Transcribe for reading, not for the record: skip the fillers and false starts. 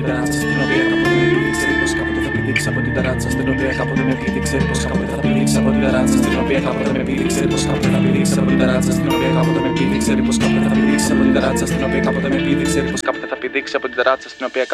την ταράτσα στην οποία κάποτε με πήδη. Ξέρει πως κάποτε θα πηδήξει από την ταράτσα στην οποία κάποτε με πήδη. Ξέρει πως κάποτε θα πηδήξει από την ταράτσα στην οποία κάποτε με πήδη. Ξέρει πως κάποτε θα πηδήξει από την ταράτσα στην οποία κάποτε με πήδη. Ξέρει πως κάποτε θα πηδήξει από την ταράτσα στην οποία κάποτε με πήδη. Ξέρει πως κάποτε θα πηδήξει από την ταράτσα στην οποία